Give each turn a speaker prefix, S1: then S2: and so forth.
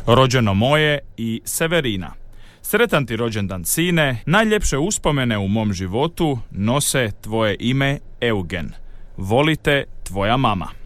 S1: Rođeno moje i Severina. Sretan ti rođendan, sine, najljepše uspomene u mom životu nose tvoje ime Eugen. Volite, tvoja mama.